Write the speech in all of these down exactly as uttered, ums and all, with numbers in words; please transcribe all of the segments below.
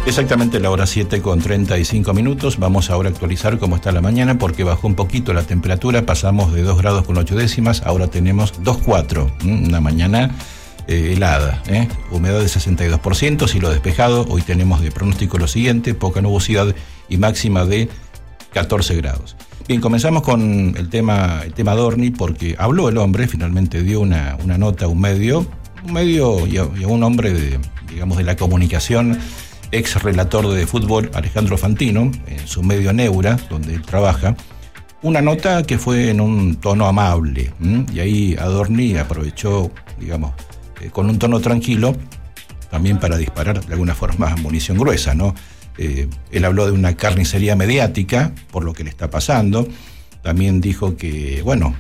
Exactamente la hora siete con treinta y cinco minutos. Vamos ahora a actualizar cómo está la mañana porque bajó un poquito la temperatura. Pasamos de dos grados con ocho décimas, ahora tenemos dos coma cuatro. Una mañana eh, helada, ¿eh? Humedad de sesenta y dos por ciento, cielo despejado. Hoy tenemos de pronóstico lo siguiente: poca nubosidad y máxima de catorce grados. Bien, comenzamos con el tema, el tema Adorni porque habló el hombre, finalmente dio una, una nota a un medio, un medio y a, y a un hombre de, digamos, de la comunicación, ex relator de fútbol, Alejandro Fantino, en su medio Neura, donde él trabaja, una nota que fue en un tono amable, ¿m? Y ahí Adorni aprovechó, digamos, eh, con un tono tranquilo, también para disparar de alguna forma munición gruesa, ¿no? Eh, él habló de una carnicería mediática por lo que le está pasando. También dijo que, bueno,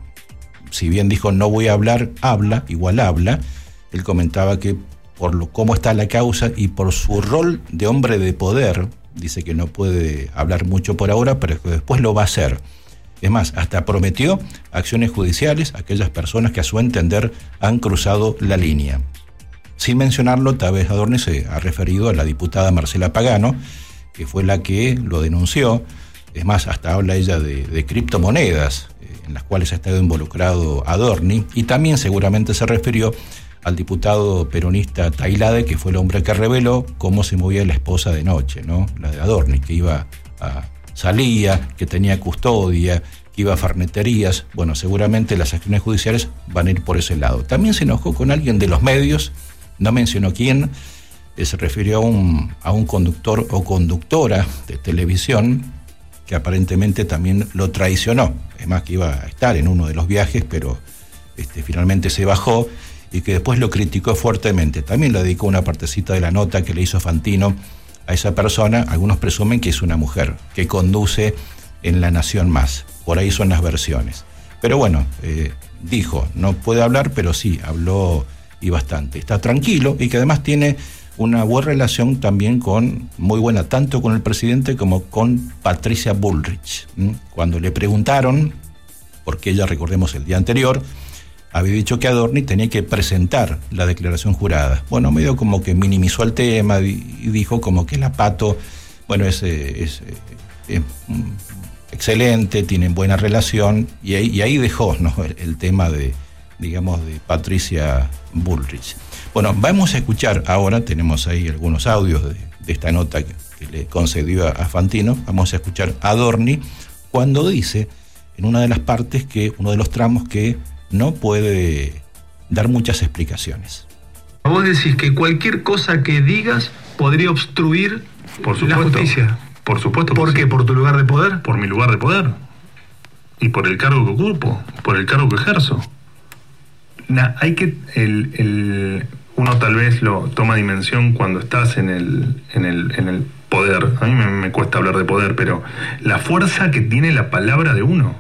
si bien dijo no voy a hablar, habla, igual habla. Él comentaba que por lo, cómo está la causa y por su rol de hombre de poder, dice que no puede hablar mucho por ahora, pero que después lo va a hacer. Es más, hasta prometió acciones judiciales a aquellas personas que a su entender han cruzado la línea. Sin mencionarlo, tal vez Adorni se ha referido a la diputada Marcela Pagano, que fue la que lo denunció. Es más, hasta habla ella de, de criptomonedas, eh, en las cuales ha estado involucrado Adorni, y también seguramente se refirió al diputado peronista Tailade, que fue el hombre que reveló cómo se movía la esposa de noche, ¿no? La de Adorni, que iba a, salía, que tenía custodia, que iba a farneterías. Bueno, seguramente las acciones judiciales van a ir por ese lado. También se enojó con alguien de los medios, no mencionó quién, eh, se refirió a un, a un conductor o conductora de televisión que aparentemente también lo traicionó. Es más, que iba a estar en uno de los viajes, pero este, finalmente se bajó, y que después lo criticó fuertemente. También le dedicó una partecita de la nota que le hizo Fantino a esa persona. Algunos presumen que es una mujer que conduce en La Nación Más. Por ahí son las versiones. Pero bueno, eh, dijo, no puede hablar, pero sí, habló y bastante. Está tranquilo y que además tiene una buena relación también con, muy buena, tanto con el presidente como con Patricia Bullrich. ¿Mm? Cuando le preguntaron, porque ella, recordemos, el día anterior había dicho que Adorni tenía que presentar la declaración jurada. Bueno, medio como que minimizó el tema y dijo como que la Pato, bueno, es, es, es, es excelente, tienen buena relación, y ahí, y ahí dejó, ¿no?, el, el tema de, digamos, de Patricia Bullrich. Bueno, vamos a escuchar ahora, tenemos ahí algunos audios de, de esta nota que, que le concedió a, a Fantino. Vamos a escuchar a Adorni cuando dice, en una de las partes, que uno de los tramos que no puede dar muchas explicaciones. Vos decís que cualquier cosa que digas podría obstruir por supuesto, la justicia. Por supuesto. ¿Por qué? Sí. ¿Por tu lugar de poder? Por mi lugar de poder. Y por el cargo que ocupo, por el cargo que ejerzo. Na, hay que... El, el, uno tal vez lo toma dimensión cuando estás en el, en el, en el poder. A mí me, me cuesta hablar de poder, pero la fuerza que tiene la palabra de uno.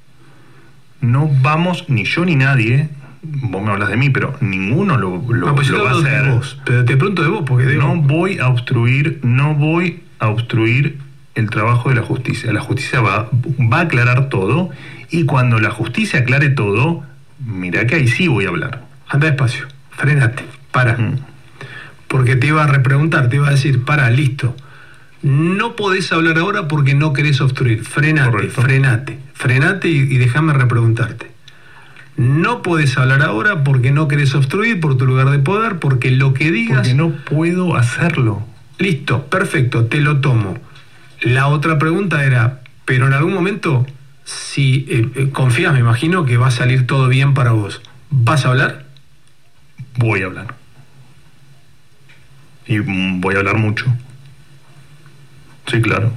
No vamos, ni yo ni nadie, vos me hablas de mí, pero ninguno lo, lo, no, pues lo va a hacer. De vos, pero te pregunto de vos, porque digo, no voy a obstruir, no voy a obstruir el trabajo de la justicia. La justicia va, va a aclarar todo, y cuando la justicia aclare todo, mirá que ahí sí voy a hablar. Anda despacio, frenate, para. Mm. Porque te iba a repreguntar, te iba a decir, para, listo. No podés hablar ahora porque no querés obstruir. Frenate, Correcto. frenate, frenate y, y déjame repreguntarte. No podés hablar ahora porque no querés obstruir por tu lugar de poder, porque lo que digas... Porque no puedo hacerlo. Listo, perfecto, te lo tomo. La otra pregunta era, pero en algún momento, si eh, eh, confías, me imagino que va a salir todo bien para vos, ¿vas a hablar? Voy a hablar. Y mm, voy a hablar mucho. Sí, claro.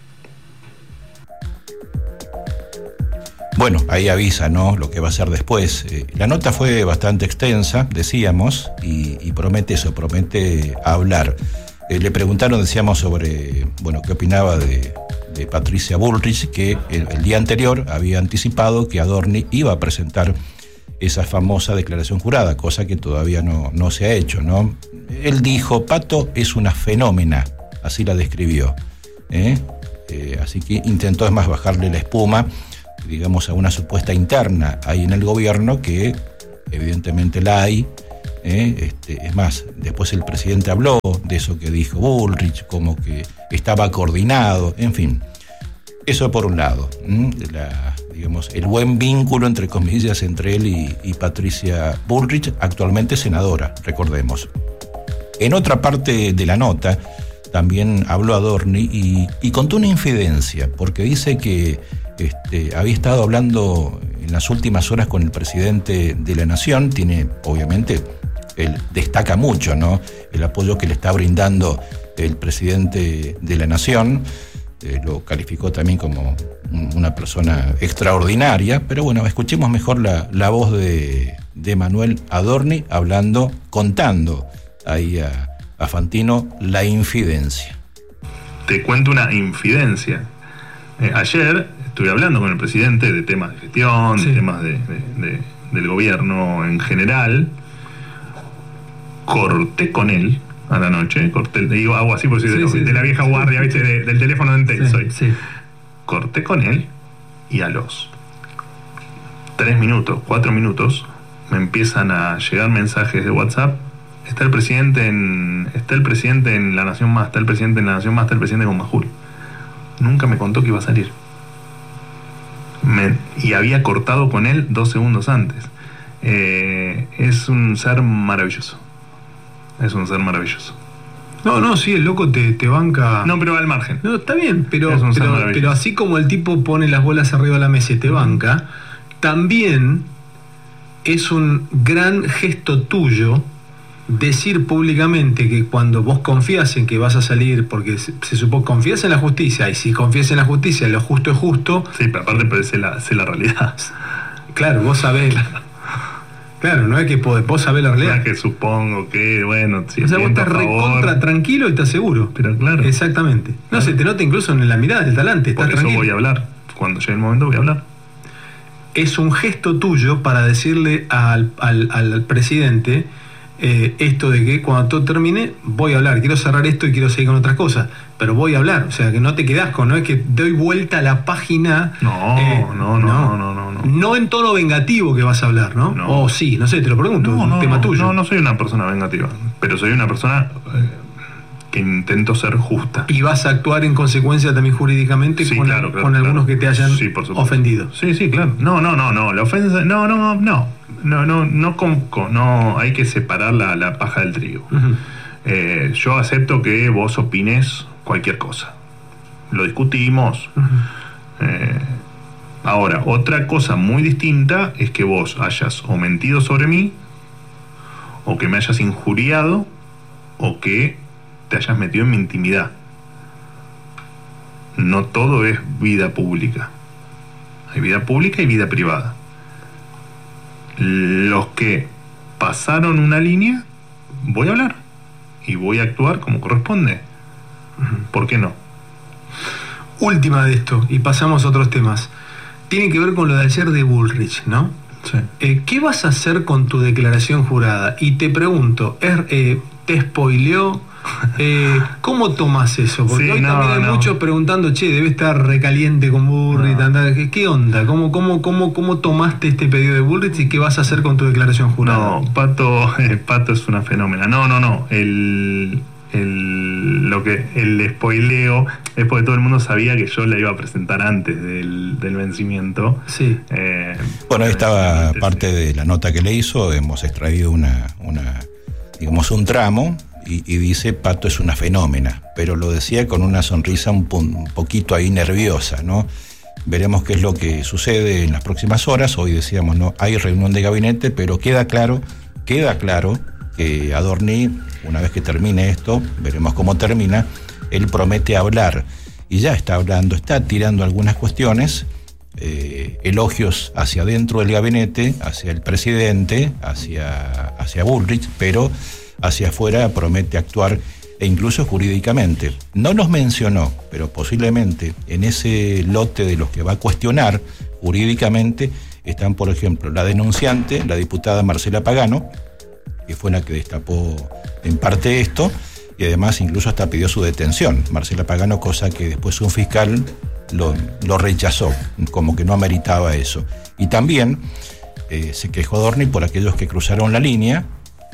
Bueno, ahí avisa, ¿no?, lo que va a hacer después. Eh, la nota fue bastante extensa, decíamos, y, y promete eso, promete hablar. Eh, le preguntaron, decíamos, sobre, bueno, qué opinaba de, de Patricia Bullrich, que el, el día anterior había anticipado que Adorni iba a presentar esa famosa declaración jurada, cosa que todavía no, no se ha hecho, ¿no? Él dijo, Pato es una fenómena, así la describió. ¿Eh? Eh, así que intentó, es más, bajarle la espuma, digamos, a una supuesta interna ahí en el gobierno, que evidentemente la hay. ¿eh? Este, es más, después el presidente habló de eso que dijo Bullrich, como que estaba coordinado, en fin. Eso por un lado, la, digamos, el buen vínculo, entre comillas, entre él y, y Patricia Bullrich, actualmente senadora, recordemos. En otra parte de la nota también habló Adorni y, y contó una infidencia, porque dice que este, había estado hablando en las últimas horas con el presidente de la Nación. Tiene, obviamente, él destaca mucho, ¿no?, el apoyo que le está brindando el presidente de la Nación. Eh, lo calificó también como una persona extraordinaria, pero bueno, escuchemos mejor la, la voz de, de Manuel Adorni hablando, contando ahí a, a Fantino la infidencia. Te cuento una infidencia. Eh, ayer estuve hablando con el presidente de temas de gestión, sí. de temas de, de, de, del gobierno en general. Corté con él a la noche, corté, digo, hago así por si sí, de, sí, de la vieja sí, guardia, sí, ¿viste? Sí. De, del teléfono de Entel, sí, soy. Sí. Corté con él y a los tres minutos, cuatro minutos, me empiezan a llegar mensajes de WhatsApp. Está el presidente en, está el presidente en La Nación Más, está el presidente en La Nación Más, está el presidente con Majul. Nunca me contó que iba a salir. Me, y había cortado con él dos segundos antes. Eh, es un ser maravilloso. Es un ser maravilloso. No, no, sí, el loco te, te banca. No, pero al margen. No, está bien, pero, pero, pero así como el tipo pone las bolas arriba de la mesa y te banca, también es un gran gesto tuyo decir públicamente que cuando vos confías en que vas a salir, porque se, se supone confías en la justicia, y si confías en la justicia, lo justo es justo. Sí, pero aparte pero sé la, sé la realidad. Claro, vos sabés. Claro, no es que podés, vos sabés la realidad. No es que supongo que, bueno, si o sea, vos estás recontra tranquilo y estás seguro. Pero claro. Exactamente. No, claro. Se te nota incluso en la mirada, el talante. Por eso tranquilo. Voy a hablar. Cuando llegue el momento voy a hablar. Es un gesto tuyo para decirle al, al, al presidente eh, esto de que cuando todo termine voy a hablar. Quiero cerrar esto y quiero seguir con otras cosas. Pero voy a hablar. O sea, que no te quedás con, no es que doy vuelta a la página. No, eh, no, no, no, no, no, no. No en tono vengativo que vas a hablar, ¿no? No. O sí, no sé, te lo pregunto, no, es un no, tema no, tuyo. No, no soy una persona vengativa, pero soy una persona eh, que intento ser justa. ¿Y vas a actuar en consecuencia también jurídicamente sí, con, claro, claro, con claro. algunos que te hayan sí, ofendido? Sí, sí, claro. No, no, no, no, la ofensa, no, no, no, no, no, no, con, con, no hay que separar la, la paja del trigo. Uh-huh. Eh, yo acepto que vos opines cualquier cosa. Lo discutimos. Uh-huh. Eh, ahora, otra cosa muy distinta es que vos hayas o mentido sobre mí, o que me hayas injuriado, o que te hayas metido en mi intimidad. No todo es vida pública. Hay vida pública y vida privada. Los que pasaron una línea, voy a hablar y voy a actuar como corresponde. ¿Por qué no? Última de esto, y pasamos a otros temas. Tiene que ver con lo de ayer de Bullrich, ¿no? Sí. Eh, ¿Qué vas a hacer con tu declaración jurada? Y te pregunto, eh, ¿te spoileó? Eh, ¿Cómo tomas eso? Porque sí, hoy no, también hay no. muchos preguntando, che, debe estar recaliente con Bullrich, no. ¿Qué, ¿qué onda? ¿Cómo, cómo, cómo, ¿Cómo tomaste este pedido de Bullrich y qué vas a hacer con tu declaración jurada? No, Pato, eh, Pato es una fenómena. No, no, no. El, el, lo que, el spoileo es porque todo el mundo sabía que yo la iba a presentar antes del, del vencimiento. Sí. Eh, bueno, ahí estaba parte de la nota que le hizo. Hemos extraído una, una digamos, un tramo. Y, y dice, Pato es una fenómena, pero lo decía con una sonrisa un, un poquito ahí nerviosa, ¿no? Veremos qué es lo que sucede en las próximas horas. Hoy decíamos, no hay reunión de gabinete, pero queda claro, queda claro que Adorni, una vez que termine esto, veremos cómo termina, él promete hablar, y ya está hablando, está tirando algunas cuestiones, eh, elogios hacia adentro del gabinete, hacia el presidente, hacia, hacia Bullrich, pero hacia afuera promete actuar e incluso jurídicamente. No los mencionó, pero posiblemente en ese lote de los que va a cuestionar jurídicamente están, por ejemplo, la denunciante, la diputada Marcela Pagano, que fue la que destapó en parte esto, y además incluso hasta pidió su detención, Marcela Pagano, cosa que después un fiscal lo, lo rechazó, como que no ameritaba eso. Y también eh, se quejó Adorni por aquellos que cruzaron la línea,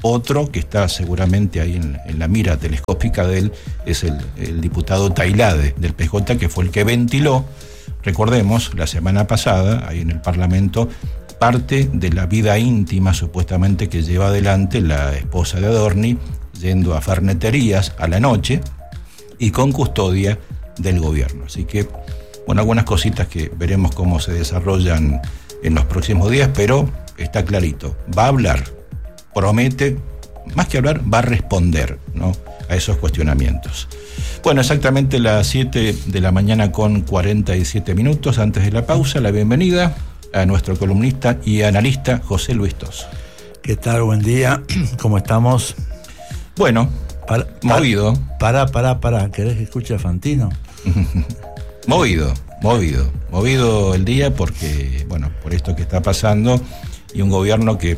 Otro que está seguramente ahí en, en la mira telescópica de él es el, el diputado Tailade del P J, que fue el que ventiló, recordemos, la semana pasada, ahí en el Parlamento, parte de la vida íntima supuestamente que lleva adelante la esposa de Adorni, yendo a ferneterías a la noche y con custodia del gobierno. Así que, bueno, algunas cositas que veremos cómo se desarrollan en los próximos días, pero está clarito, va a hablar, promete, más que hablar, va a responder, ¿no?, a esos cuestionamientos. Bueno, exactamente las siete de la mañana con cuarenta y siete minutos. Antes de la pausa, la bienvenida a nuestro columnista y analista José Luis Tosso. ¿Qué tal? Buen día. ¿Cómo estamos? Bueno, para, para, movido. Pará, pará, pará. ¿Querés que escuche a Fantino? movido, movido. Movido el día porque, bueno, por esto que está pasando y un gobierno que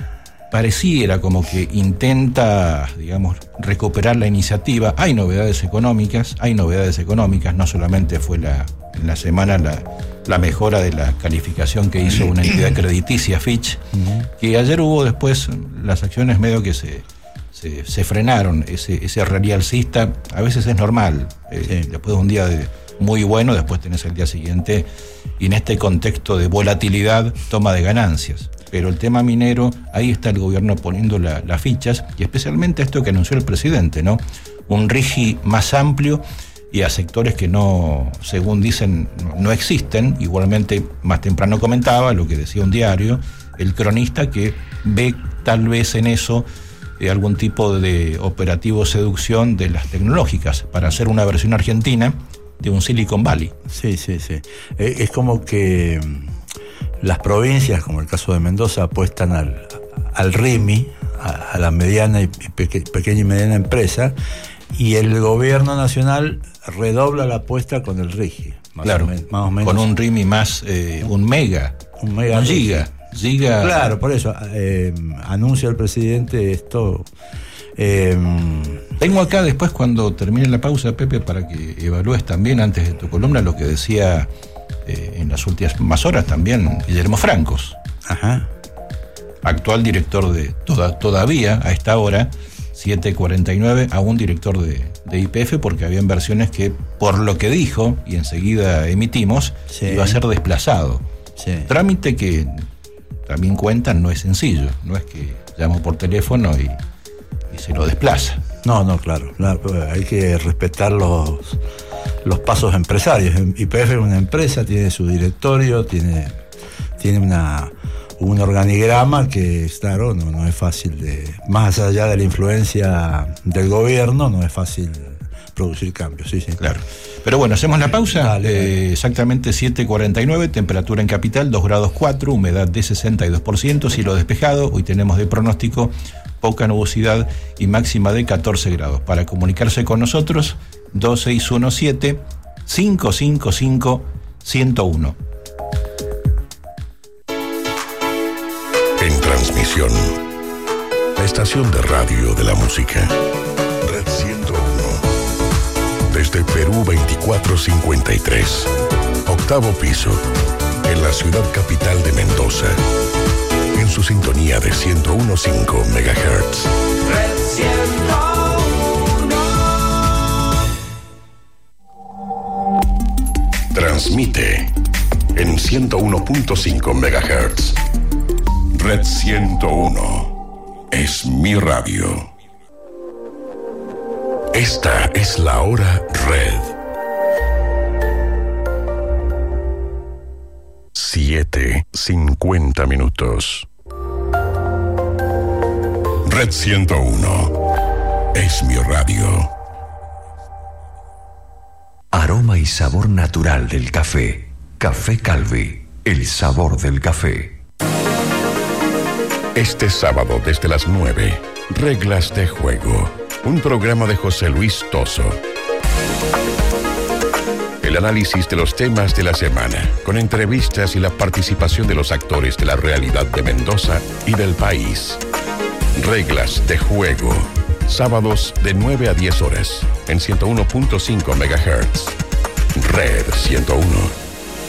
pareciera como que intenta, digamos, recuperar la iniciativa. Hay novedades económicas, hay novedades económicas, no solamente fue la, en la semana la, la mejora de la calificación que hizo una entidad crediticia, Fitch, que ayer hubo después las acciones medio que se, se, se frenaron, ese, ese rally alcista, a veces es normal, eh, sí. Después de un día de, muy bueno, después tenés el día siguiente, y en este contexto de volatilidad, toma de ganancias. Pero el tema minero, ahí está el gobierno poniendo la, las fichas, y especialmente esto que anunció el presidente, ¿no? Un RIGI más amplio y a sectores que no, según dicen, no existen. Igualmente, más temprano comentaba lo que decía un diario, el cronista, que ve tal vez en eso eh, algún tipo de operativo seducción de las tecnológicas para hacer una versión argentina de un Silicon Valley. Sí, sí, sí. Eh, es como que las provincias, como el caso de Mendoza, apuestan al, al RIMI, a, a la mediana y peque, pequeña y mediana empresa, y el gobierno nacional redobla la apuesta con el RIGI. Más claro, o menos, más o menos. Con un RIMI más, eh, un mega, un mega, un giga, giga. Claro, por eso eh, anuncia el presidente esto. Eh, Tengo acá después, cuando termine la pausa, Pepe, para que evalúes también antes de tu columna lo que decía eh, en las últimas horas también Guillermo Francos. Ajá. Actual director de, toda, todavía a esta hora, siete cuarenta y nueve, aún director de, de Y P F, porque había inversiones que, por lo que dijo, y enseguida emitimos, sí, iba a ser desplazado. Sí. Trámite que también cuentan, no es sencillo, no es que llamo por teléfono y, y se lo desplaza. No, no, claro, claro, hay que respetar los, los pasos empresarios. Y P F es una empresa, tiene su directorio, tiene, tiene una... un organigrama que, claro, no, no es fácil de... Más allá de la influencia del gobierno, no es fácil producir cambios, sí, sí. Claro. Pero bueno, hacemos la pausa. Dale, dale. Eh, exactamente siete cuarenta y nueve, temperatura en capital, dos grados cuatro, humedad de sesenta y dos por ciento, cielo despejado. Hoy tenemos de pronóstico poca nubosidad y máxima de catorce grados. Para comunicarse con nosotros, dos seis uno siete, cinco cinco cinco, uno cero uno. En transmisión, la estación de radio de la música, Red ciento uno, desde Perú veinticuatro cincuenta y tres, octavo piso, en la ciudad capital de Mendoza, en su sintonía de ciento uno punto cinco megahertz. Red ciento uno. Transmite en ciento uno punto cinco megahertz. Red ciento uno es mi radio. Esta es la hora Red. Siete cincuenta minutos. Red ciento uno es mi radio. Aroma y sabor natural del café. Café Calvi, el sabor del café. Este sábado desde las nueve, Reglas de Juego, un programa de José Luis Tosso. El análisis de los temas de la semana, con entrevistas y la participación de los actores de la realidad de Mendoza y del país. Reglas de Juego, sábados de nueve a diez horas, en ciento uno punto cinco megahertz. Red ciento uno.